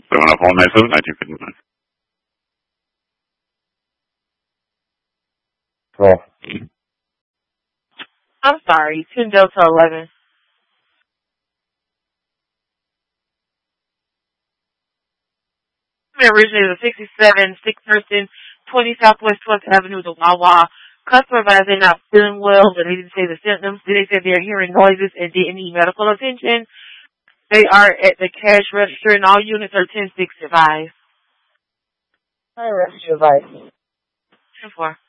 70497, 1959. Roll. I'm sorry, 10 Delta 11. Originated a 67, sick person, 20 Southwest 12th Avenue, the Wawa. Customer advised they're not feeling well, but they didn't say the symptoms. They said they're hearing noises and didn't need medical attention. They are at the cash register, and all units are 1065. I arrest your advice. 10-4.